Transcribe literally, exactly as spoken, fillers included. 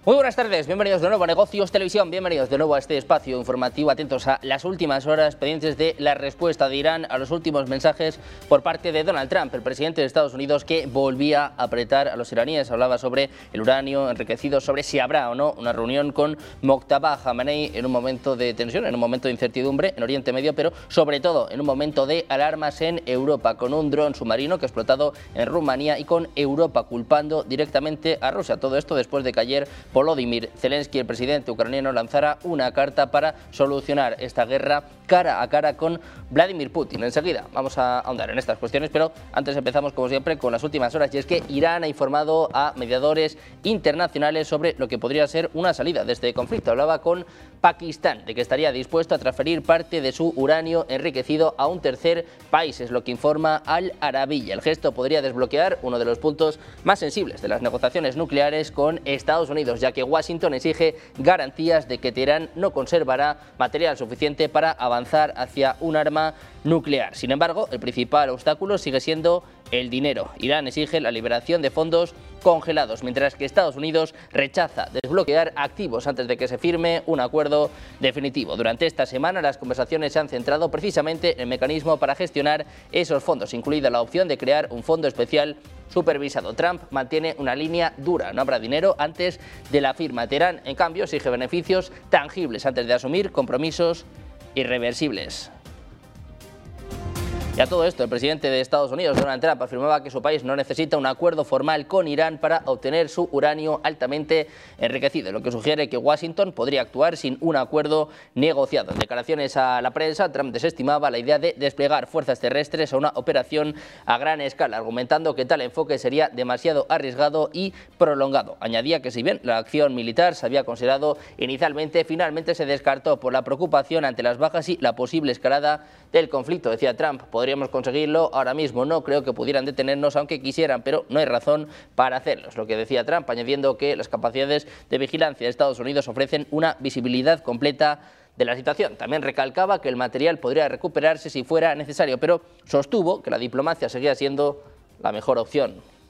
Muy buenas tardes, bienvenidos de nuevo a Negocios Televisión, bienvenidos de nuevo a este espacio informativo, atentos a las últimas horas, pendientes de la respuesta de Irán a los últimos mensajes por parte de Donald Trump, el presidente de Estados Unidos, que volvía a apretar a los iraníes. Hablaba sobre el uranio enriquecido, sobre si habrá o no una reunión con Mojtaba Khamenei en un momento de tensión, en un momento de incertidumbre en Oriente Medio, pero sobre todo en un momento de alarmas en Europa, con un dron submarino que ha explotado en Rumanía y con Europa culpando directamente a Rusia. Todo esto después de que ayer Volodymyr Zelensky, el presidente ucraniano, lanzara una carta para solucionar esta guerra cara a cara con Vladimir Putin. Enseguida vamos a ahondar en estas cuestiones, pero antes empezamos, como siempre, con las últimas horas, y es que Irán ha informado a mediadores internacionales sobre lo que podría ser una salida de este conflicto. Hablaba con Pakistán de que estaría dispuesto a transferir parte de su uranio enriquecido a un tercer país, es lo que informa Al Arabiya. El gesto podría desbloquear uno de los puntos más sensibles de las negociaciones nucleares con Estados Unidos, ya que Washington exige garantías de que Teherán no conservará material suficiente para avanzar hacia un arma nuclear. Sin embargo, el principal obstáculo sigue siendo el dinero. Irán exige la liberación de fondos congelados, mientras que Estados Unidos rechaza desbloquear activos antes de que se firme un acuerdo definitivo. Durante esta semana las conversaciones se han centrado precisamente en el mecanismo para gestionar esos fondos, incluida la opción de crear un fondo especial supervisado. Trump mantiene una línea dura: no habrá dinero antes de la firma. Teherán, en cambio, exige beneficios tangibles antes de asumir compromisos irreversibles. Y a todo esto, el presidente de Estados Unidos, Donald Trump, afirmaba que su país no necesita un acuerdo formal con Irán para obtener su uranio altamente enriquecido, lo que sugiere que Washington podría actuar sin un acuerdo negociado. En declaraciones a la prensa, Trump desestimaba la idea de desplegar fuerzas terrestres a una operación a gran escala, argumentando que tal enfoque sería demasiado arriesgado y prolongado. Añadía que si bien la acción militar se había considerado inicialmente, finalmente se descartó por la preocupación ante las bajas y la posible escalada del conflicto. Decía Trump: podríamos conseguirlo ahora mismo, no creo que pudieran detenernos aunque quisieran, pero no hay razón para hacerlo. Es lo que decía Trump, añadiendo que las capacidades de vigilancia de Estados Unidos ofrecen una visibilidad completa de la situación. También recalcaba que el material podría recuperarse si fuera necesario, pero sostuvo que la diplomacia seguía siendo la mejor opción.